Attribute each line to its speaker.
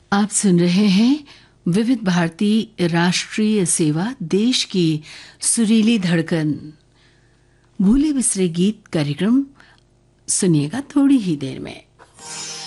Speaker 1: आप सुन रहे हैं विविध भारती राष्ट्रीय सेवा, देश की सुरीली धड़कन। भूले बिसरे गीत कार्यक्रम सुनिएगा थोड़ी ही देर में।